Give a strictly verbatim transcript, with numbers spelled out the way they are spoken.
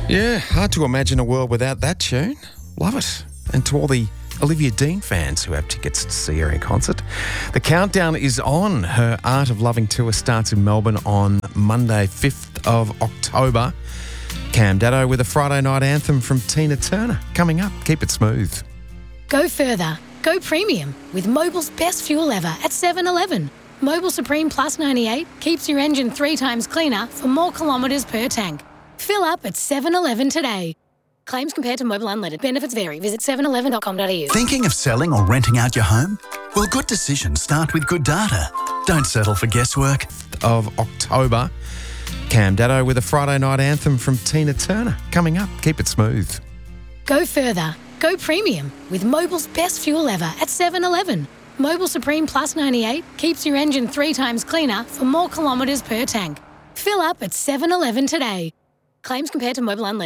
Yeah, hard to imagine a world without that tune. Love it. And to all the Olivia Dean fans who have tickets to see her in concert, the countdown is on. Her Art of Loving tour starts in Melbourne on Monday, fifth of October. Cam Daddo with a Friday night anthem from Tina Turner coming up. Keep it smooth. Go further. Go premium with Mobil's best fuel ever at seven eleven. Mobil Supreme Plus ninety-eight keeps your engine three times cleaner for more kilometres per tank. Fill up at seven eleven today. Claims compared to Mobil Unleaded. Benefits vary. Visit seven eleven dot com dot a u. Thinking of selling or renting out your home? Well, good decisions start with good data. Don't settle for guesswork. Of October. Cam Daddo with a Friday night anthem from Tina Turner coming up. Keep it smooth. Go further. Go premium with Mobil's best fuel ever at seven eleven. Mobil Supreme Plus ninety-eight keeps your engine three times cleaner for more kilometres per tank. Fill up at seven eleven today. Claims compared to Mobil Unleaded.